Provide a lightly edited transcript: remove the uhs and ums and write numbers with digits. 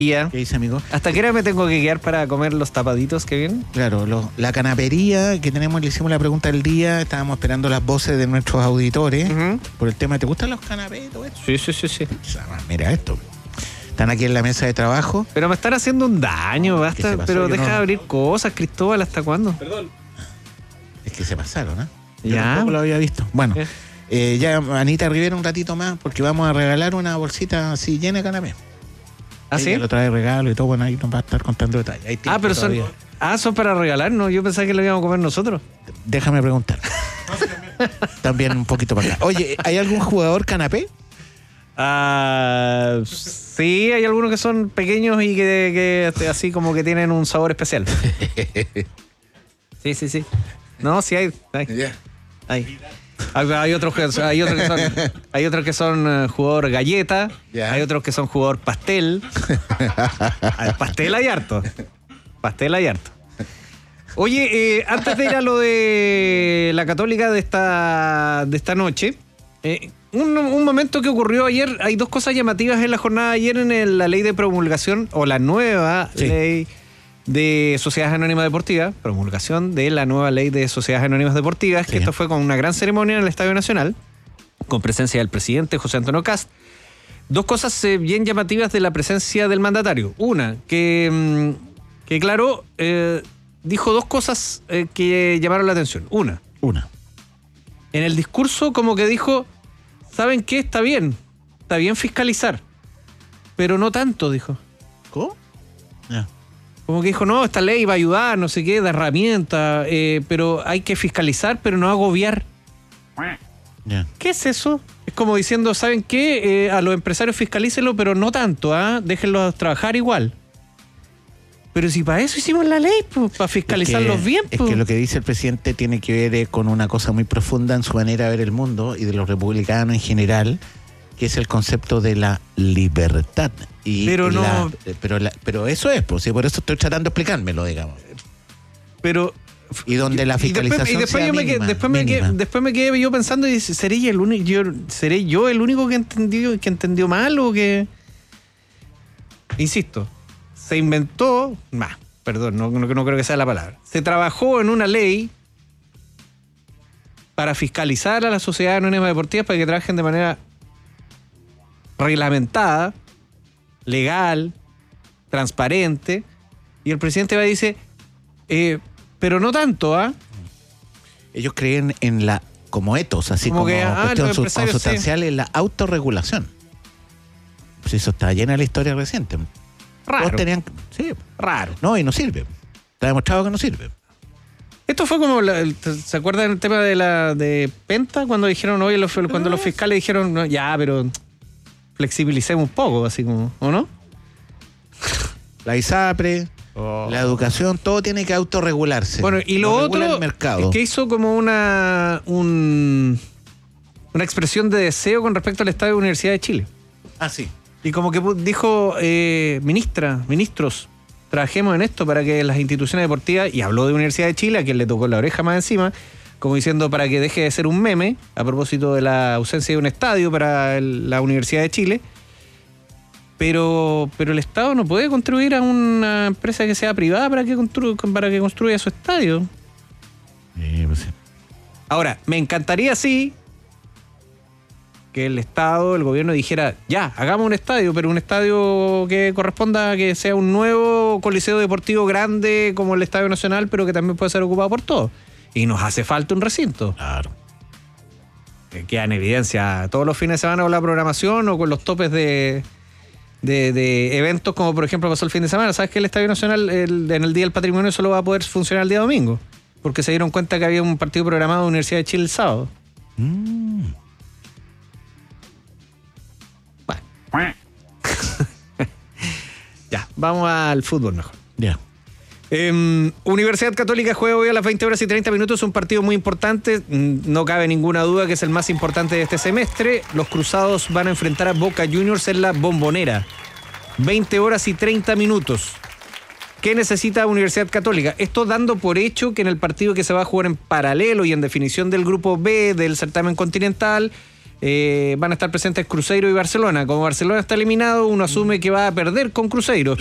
¿Qué dice, amigo? ¿Hasta qué hora me tengo que quedar para comer los tapaditos que vienen? Claro, la canapería que tenemos, le hicimos la pregunta del día, estábamos esperando las voces de nuestros auditores por el tema. ¿Te gustan los canapés y todo eso? Sí. Mira esto. Están aquí en la mesa de trabajo. Pero me están haciendo un daño, basta. Pero deja de abrir cosas, Cristóbal, ¿hasta cuándo? Perdón. Es que se pasaron, ¿eh? Ya. Yo tampoco lo había visto. Bueno, ya Anita Rivera un ratito más, porque vamos a regalar una bolsita así llena de canapés. ¿Ah, sí? Lo trae regalo y todo, bueno, ahí nos va a estar contando detalles. Pero son para regalar, ¿no? Yo pensaba que lo íbamos a comer nosotros. Déjame preguntar. También un poquito para acá. Oye, ¿hay algún jugador canapé? Sí, hay algunos que son pequeños y que así como que tienen un sabor especial. Sí. No, sí hay. Hay otros que son jugador galleta, hay otros que son jugador pastel. Pastel hay harto. Oye, antes de ir a lo de la Católica de esta noche, un momento que ocurrió ayer, hay dos cosas llamativas en la jornada de ayer en la ley de promulgación, o la nueva ley de Sociedades Anónimas Deportivas, promulgación de la nueva ley de Sociedades Anónimas Deportivas, que esto fue con una gran ceremonia en el Estadio Nacional, con presencia del presidente José Antonio Kast. Dos cosas bien llamativas de la presencia del mandatario. Una, que claro, dijo dos cosas que llamaron la atención. Una. En el discurso como que dijo, ¿saben qué? Está bien fiscalizar, pero no tanto, dijo. ¿Cómo? Como que dijo, no, esta ley va a ayudar, no sé qué, de herramienta, pero hay que fiscalizar, pero no agobiar. ¿Qué es eso? Es como diciendo, ¿saben qué? A los empresarios fiscalícenlo, pero no tanto, déjenlos trabajar igual. Pero si para eso hicimos la ley, pues, para fiscalizarlos bien. Es que lo que dice el presidente tiene que ver con una cosa muy profunda en su manera de ver el mundo y de los republicanos en general, que es el concepto de la libertad. Pero eso es, pues, y por eso estoy tratando de explicármelo, digamos. Pero... Y donde la fiscalización después me quedé yo pensando y ¿seré yo el único que entendió mal o que...? Insisto, se inventó... no creo que sea la palabra. Se trabajó en una ley para fiscalizar a las sociedades anónimas deportivas para que trabajen de manera reglamentada, legal, transparente, y el presidente va y dice, pero no tanto, Ellos creen en la, como etos, así como cuestión sustancial, en la autorregulación. Pues eso está llena de la historia reciente. Raro. Raro. No, y no sirve. Está demostrado que no sirve. Esto fue como, ¿se acuerdan del tema de Penta? Cuando dijeron, oye, cuando los fiscales dijeron, no, ya, pero flexibilicemos un poco, así como, ¿o no? La ISAPRE, la educación, todo tiene que autorregularse. Bueno, y lo otro el mercado. es que hizo como una expresión de deseo con respecto al Estadio de Universidad de Chile. Sí. Y como que dijo, ministros, trabajemos en esto para que las instituciones deportivas, y habló de Universidad de Chile, a quien le tocó la oreja más encima, como diciendo para que deje de ser un meme a propósito de la ausencia de un estadio para la Universidad de Chile. Pero el Estado no puede contribuir a una empresa que sea privada para que construya su estadio. Pues sí. Ahora, me encantaría sí que el Estado, el gobierno dijera, ya, hagamos un estadio, pero un estadio que corresponda a que sea un nuevo coliseo deportivo grande como el Estadio Nacional, pero que también puede ser ocupado por todos. Y nos hace falta un recinto. Claro. Que queda en evidencia todos los fines de semana con la programación o con los topes de eventos, como por ejemplo pasó el fin de semana. ¿Sabes que el Estadio Nacional en el Día del Patrimonio solo va a poder funcionar el día domingo? Porque se dieron cuenta que había un partido programado de Universidad de Chile el sábado. Bueno. Ya, vamos al fútbol mejor. Ya. Universidad Católica juega hoy a las 20:30, un partido muy importante, no cabe ninguna duda que es el más importante de este semestre. Los cruzados van a enfrentar a Boca Juniors en la Bombonera, 20:30. ¿Qué necesita Universidad Católica? Esto dando por hecho que en el partido que se va a jugar en paralelo y en definición del grupo B del certamen continental, van a estar presentes Cruzeiro y Barcelona. Como Barcelona está eliminado, uno asume que va a perder con Cruzeiro.